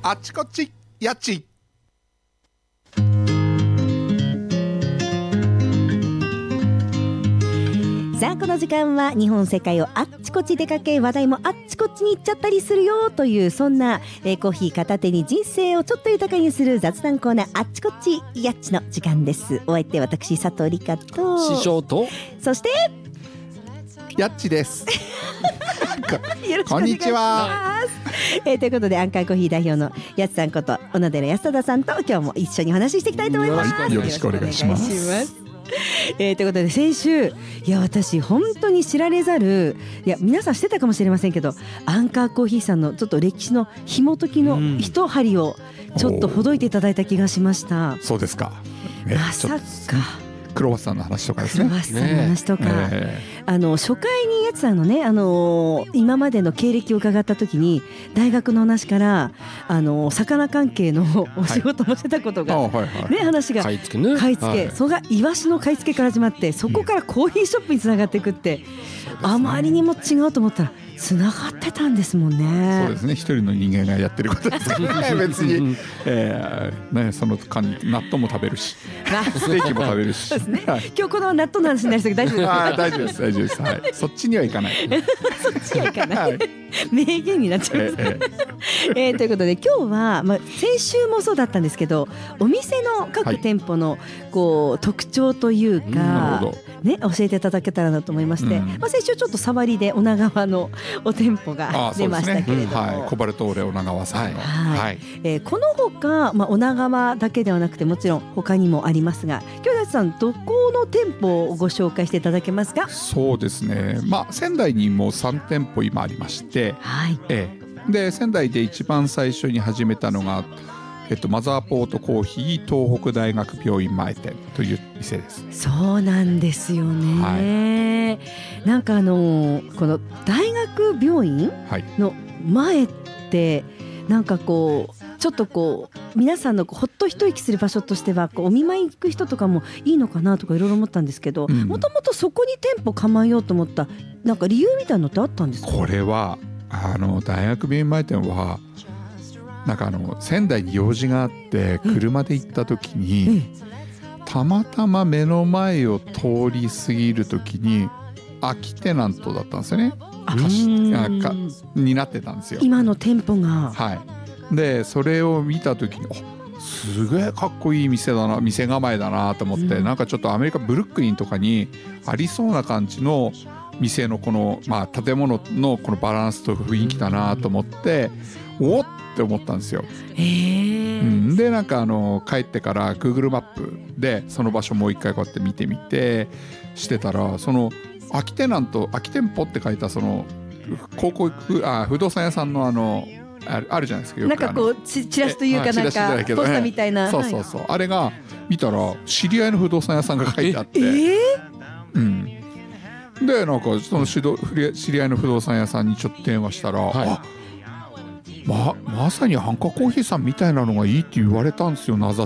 あっちこっちやっち。 さあこの時間は日本世界をあっちこっち出かけ、話題もあっちこっちに行っちゃったりするよという、そんな、コーヒー片手に人生をちょっと豊かにする雑談コーナー、あっちこっちやっちの時間です。お相手私佐藤理香と師匠とそしてやっちですよろしくお願いします。 こんにちは。 ということでアンカーコーヒー代表のやつさんこと小野寺安忠さんと今日も一緒にお話ししていきたいと思います。 よろしくお願いします。 よろしくお願いします。ということで先週、いや私本当に知られざる、いや皆さん知ってたかもしれませんけど、アンカーコーヒーさんのちょっと歴史の紐解きの一針をちょっとほどいていただいた気がしました。 そうですか、 まさかクロワッサンの話とかですね。 クロワッサンの話とか、初回にやつさんのね、今までの経歴を伺った時に大学の話から魚関係のお仕事もしてたことが、ね、話が買い付けね、 買い付け、それがイワシの買い付けから始まって、そこからコーヒーショップにつながっていくって、あまりにも違うと思ったらつながってたんですもんね。 そうですね、一人の人間がやってることですからね別に、ね、その間に納豆も食べるしステーキも食べるしそうですね、今日この納豆の話になりそうけど大丈夫ですか？ 大丈夫です大丈夫です、はい、そっちにはいかないそっちにはいかない、 はい、 名言になっちゃいます、ということで今日は、先週もそうだったんですけど、お店の各店舗のこう特徴というか、ね、教えていただけたらなと思いまして、先週ちょっと触りで女川のお店舗が出ましたけれども、 コバルトーレ女川さんの、 このほか、女川だけではなくてもちろん他にもありますが、今日さんどこの店舗をご紹介していただけますか？ そうですね、仙台にも3店舗今ありまして、で仙台で一番最初に始めたのが、マザーポートコーヒー東北大学病院前店という店です。 そうなんですよね、なんかこの大学病院の前って、なんかこうちょっとこう皆さんのほっと一息する場所としては、お見舞い行く人とかもいいのかなとかいろいろ思ったんですけど、もともとそこに店舗構えようと思ったなんか理由みたいなのってあったんですか？ これは大学病院前店はなんか仙台に用事があって車で行った時に、たまたま目の前を通り過ぎる時に空きテナントだったんですよね。になってたんですよ、 今の店舗が。 でそれを見た時にすげえかっこいい店だな、店構えだなと思って、なんかちょっとアメリカブルックリンとかにありそうな感じの店のこの、建物のこのバランスと雰囲気だなと思って、おっって思ったんですよ。でなんか帰ってから Google マップでその場所もう一回こうやって見てみてしてたら、その空きテナント、空き店舗って書いたその不動産屋さんのあるじゃないですか、よくなんかこうチラシというか、なんかポスターみたいな、 そうあれが見たら知り合いの不動産屋さんが書いてあって、でなんかその知り合いの不動産屋さんにちょっと電話したら、まさにアンカーコーヒーさんみたいなのがいいって言われたんですよ、名指